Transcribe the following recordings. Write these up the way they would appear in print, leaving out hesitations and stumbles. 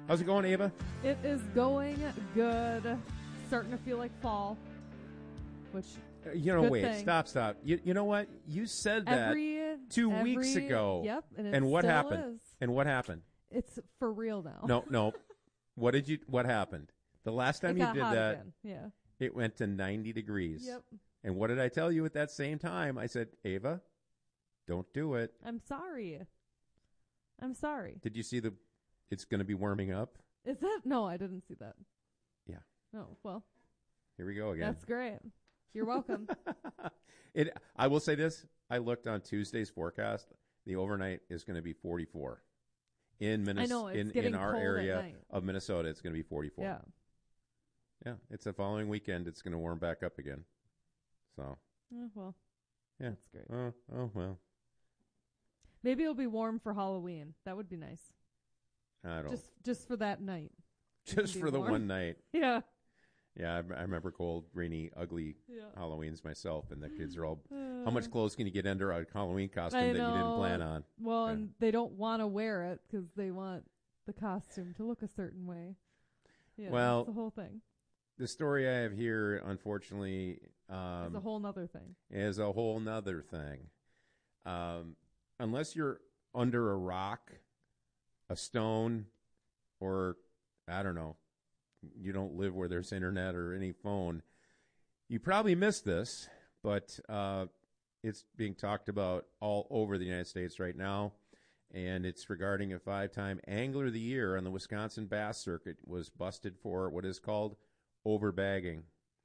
How's it going, Ava? It is going good. Starting to feel like fall, which Wait, thing. stop. You know what? You said that every 2 weeks ago. Yep, and what still happened? is. And what happened? It's for real now. No. What happened? The last time it you got did hot that, again. Yeah. it went to 90 degrees. Yep. And what did I tell you at that same time? I said, Ava, don't do it. I'm sorry. Did you see it's going to be warming up? Is that? No, I didn't see that. Yeah. Oh, well. Here we go again. That's great. You're welcome. I will say this. I looked on Tuesday's forecast. The overnight is going to be 44. In I know, it's in our cold area at night. of Minnesota, it's going to be 44. Yeah. Yeah, it's the following weekend. It's going to warm back up again. So. Well. Yeah. That's great. Oh well. Maybe it'll be warm for Halloween. That would be nice. I don't. Just for that night. Just for the warm. one night. Yeah. Yeah, I remember cold, rainy, ugly Halloweens myself, and the kids are all. How much clothes can you get under a Halloween costume that you didn't plan on? Well, and they don't want to wear it because they want the costume to look a certain way. Yeah, well, it's the whole thing. The story I have here, unfortunately, is a whole nother thing. Is a whole nother thing. Unless you're under a rock, a stone, or I don't know, you don't live where there's internet or any phone, you probably missed this, but it's being talked about all over the United States right now, and it's regarding a 5-time Angler of the Year on the Wisconsin Bass Circuit was busted for what is called overbagging.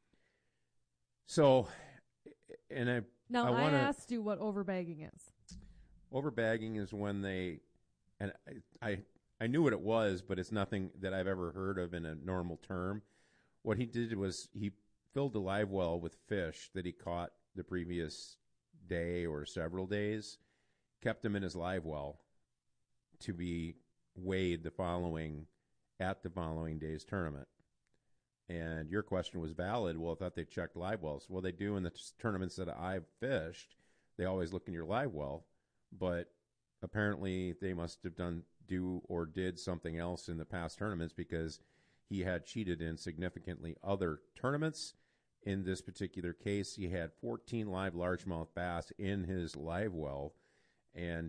So, and I asked you what overbagging is. Overbagging is when they, and I knew what it was, but it's nothing that I've ever heard of in a normal term. What he did was he filled a live well with fish that he caught the previous day or several days, kept them in his live well to be weighed at the following day's tournament. And your question was valid. Well, I thought they checked live wells. Well, they do in the tournaments that I've fished. They always look in your live well. But apparently they must have did something else in the past tournaments because he had cheated in significantly other tournaments. In this particular case, he had 14 live largemouth bass in his live well. And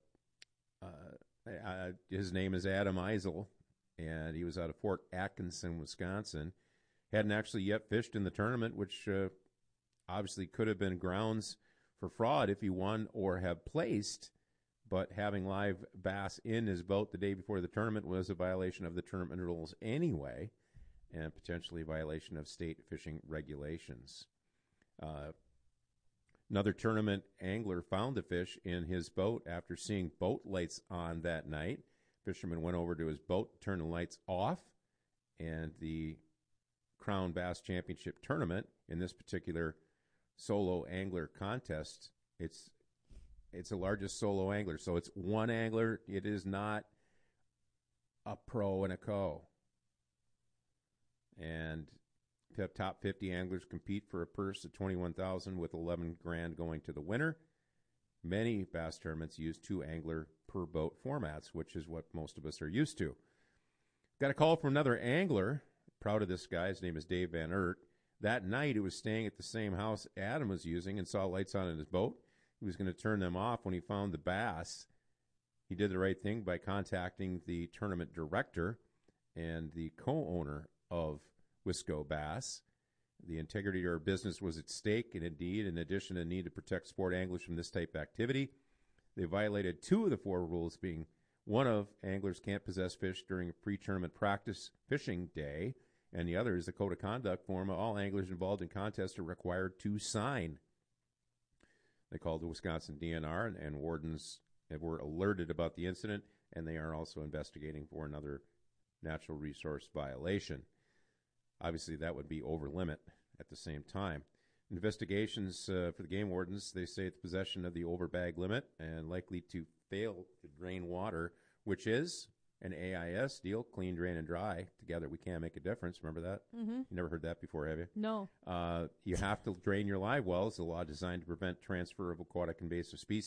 his name is Adam Eisel, and he was out of Fort Atkinson, Wisconsin. Hadn't actually yet fished in the tournament, which obviously could have been grounds for fraud if he won or have placed, but having live bass in his boat the day before the tournament was a violation of the tournament rules anyway, and potentially a violation of state fishing regulations. Another tournament angler found the fish in his boat after seeing boat lights on that night. Fisherman went over to his boat, turned the lights off, and the Crown Bass Championship tournament, in this particular solo angler contest, it's the largest solo angler. So it's one angler. It is not a pro and a co. And the top 50 anglers compete for a purse of $21,000 with $11,000 going to the winner. Many bass tournaments use 2 angler per boat formats, which is what most of us are used to. Got a call from another angler. Proud of this guy. His name is Dave Van Ert. That night, he was staying at the same house Adam was using and saw lights on in his boat. He was going to turn them off when he found the bass. He did the right thing by contacting the tournament director and the co-owner of Wisco Bass. The integrity of our business was at stake, and indeed, in addition to the need to protect sport anglers from this type of activity, they violated 2 of the 4 rules, being one of anglers can't possess fish during a pre-tournament practice fishing day, and the other is the code of conduct form all anglers involved in contests are required to sign. They called the Wisconsin DNR, and wardens were alerted about the incident, and they are also investigating for another natural resource violation. Obviously, that would be over limit at the same time. Investigations for the game wardens, they say it's possession of the overbag limit and likely to fail to drain water, which is an AIS deal, clean, drain, and dry. Together we can make a difference. Remember that? Mm-hmm. You never heard that before, have you? No. You have to drain your live wells. The law designed to prevent transfer of aquatic invasive species